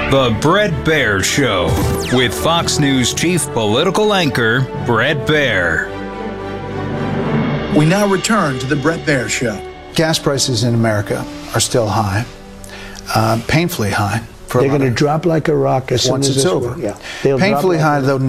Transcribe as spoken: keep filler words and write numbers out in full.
The Bret Baier Show with Fox News chief political anchor Bret Baier. We now return to the Bret Baier Show. Gas prices in America are still high, uh, painfully high. They're going to drop like a rock as soon once as it's this over. will- Yeah, They'll drop Painfully like high, a- though.